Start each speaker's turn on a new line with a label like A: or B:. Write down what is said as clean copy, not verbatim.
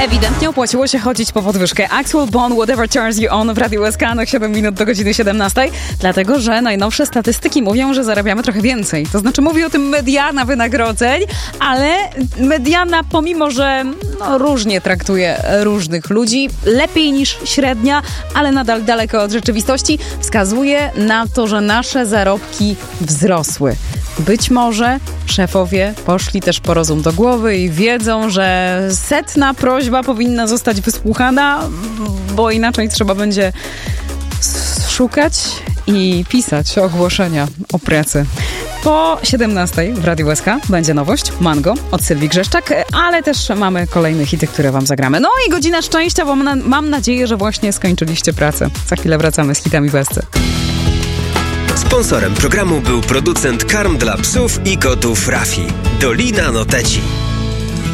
A: Ewidentnie opłaciło się chodzić po podwyżkę. Axwell Bond, Whatever Turns You On w Radiu SK, no 7 minut do godziny 17, dlatego, że najnowsze statystyki mówią, że zarabiamy trochę więcej. To znaczy mówi o tym mediana wynagrodzeń, ale mediana, pomimo że różnie traktuje różnych ludzi, lepiej niż średnia, ale nadal daleko od rzeczywistości, wskazuje na to, że nasze zarobki wzrosły. Być może szefowie poszli też po rozum do głowy i wiedzą, że 100. prośba powinna zostać wysłuchana, bo inaczej trzeba będzie szukać i pisać ogłoszenia o pracy. Po 17 w Radiu SK będzie nowość Mango od Sylwii Grzeszczak, ale też mamy kolejne hity, które wam zagramy. No i godzina szczęścia, bo mam nadzieję, że właśnie skończyliście pracę. Za chwilę wracamy z hitami Westy.
B: Sponsorem programu był producent karm dla psów i kotów Rafi. Dolina Noteci.